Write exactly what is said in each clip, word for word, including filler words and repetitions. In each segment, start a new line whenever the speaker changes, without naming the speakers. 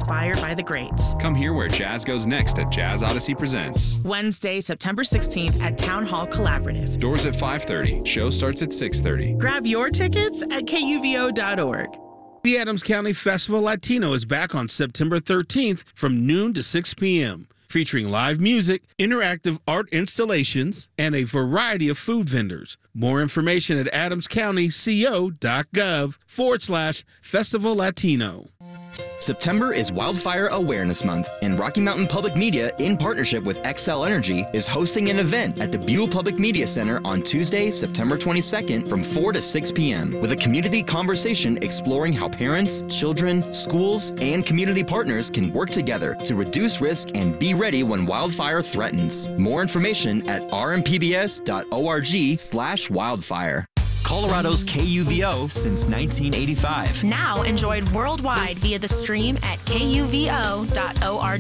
inspired by the greats.
Come hear where jazz goes next at Jazz Odyssey Presents.
Wednesday, September sixteenth at Town Hall Collaborative.
Doors at five thirty. Show starts at six thirty.
Grab your tickets at K U V O dot org.
The Adams County Festival Latino is back on September thirteenth from noon to six p.m., featuring live music, interactive art installations, and a variety of food vendors. More information at adamscountyco.gov forward slash Festival Latino.
September is Wildfire Awareness Month, and Rocky Mountain Public Media, in partnership with Xcel Energy, is hosting an event at the Buell Public Media Center on Tuesday, September twenty-second from four to six p.m. with a community conversation exploring how parents, children, schools, and community partners can work together to reduce risk and be ready when wildfire threatens. More information at rmpbs.org slash wildfire.
Colorado's K U V O since nineteen eighty-five.
Now enjoyed worldwide via the stream at K U V O dot org.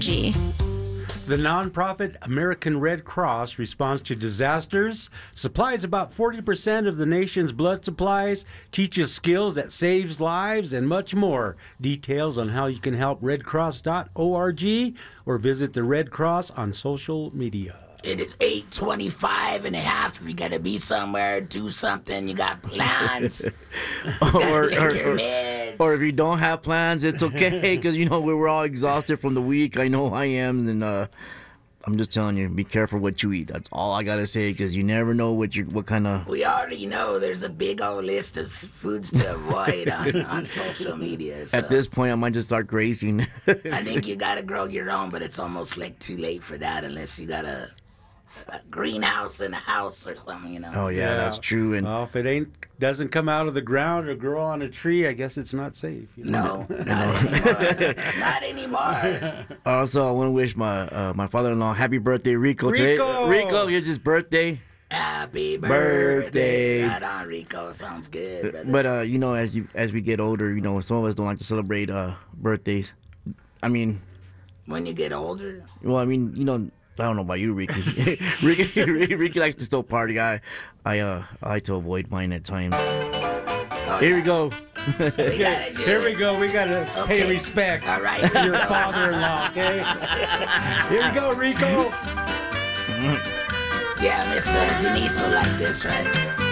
The nonprofit American Red Cross responds to disasters, supplies about forty percent of the nation's blood supplies, teaches skills that saves lives, and much more. Details on how you can help red cross dot org or visit the Red Cross on social media.
It is eight twenty-five and a half. If you got to be somewhere, do something, you got plans, you
or,
take
or,
your
or,
meds.
or if you don't have plans, it's okay, because, you know, we were all exhausted from the week. I know I am, and uh, I'm just telling you, be careful what you eat. That's all I got to say, because you never know what you what kind of...
We already know there's a big old list of foods to avoid on, on social media. So.
At this point, I might just start grazing.
I think you got to grow your own, but it's almost like too late for that unless you got a... a greenhouse in a house or something, you know.
Oh yeah, yeah, that's true. And
well, if it ain't doesn't come out of the ground or grow on a tree, I guess it's not safe. You know?
No, not anymore. Not anymore.
Also, I want to wish my uh, my father-in-law happy birthday, Rico.
Rico,
today. Rico, it's his birthday.
Happy birthday.
birthday.
Right on, Rico. Sounds good, brother.
But uh, you know, as you as we get older, you know, some of us don't like to celebrate uh birthdays. I mean,
when you get older.
Well, I mean, you know. I don't know about you, Ricky. Ricky, Ricky likes to still party. I, I, uh, I like to avoid mine at times.
Oh,
Here
yeah.
we go.
We
Here we go. We gotta
okay.
pay respect.
All right.
To your father-in-law. Okay. Here we go, Rico.
Yeah, Miss uh, Denise will like this, right?